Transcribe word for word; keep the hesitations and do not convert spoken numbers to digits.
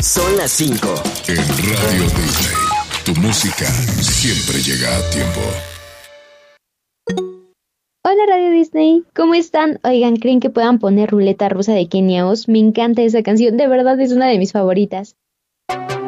Son las cinco. En Radio Disney, tu música siempre llega a tiempo. Hola Radio Disney, ¿cómo están? Oigan, ¿creen que puedan poner Ruleta Rusa de Kenia Oz? Me encanta esa canción, de verdad es una de mis favoritas.